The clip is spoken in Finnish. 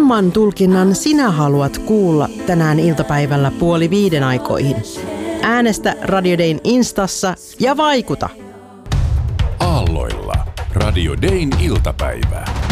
kumman tulkinnan sinä haluat kuulla tänään iltapäivällä 4:30 aikoihin? Äänestä Radio Dayn Instassa ja vaikuta! Aalloilla Radio Dayn iltapäivä.